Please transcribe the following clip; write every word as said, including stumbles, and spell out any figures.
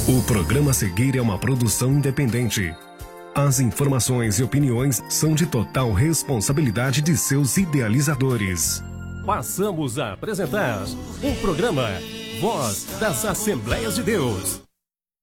O programa a seguir é uma produção independente. As informações e opiniões são de total responsabilidade de seus idealizadores. Passamos a apresentar o programa Voz das Assembleias de Deus.